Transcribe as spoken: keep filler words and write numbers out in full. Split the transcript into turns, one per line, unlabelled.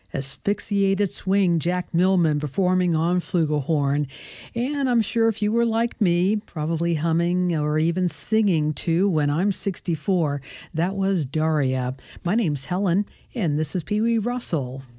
Asphyxiated Swing, Jack Millman performing on flugelhorn. And I'm sure if you were like me, probably humming or even singing too when I'm sixty-four, that was Daria. My name's Helen, and this is Pee Wee Russell.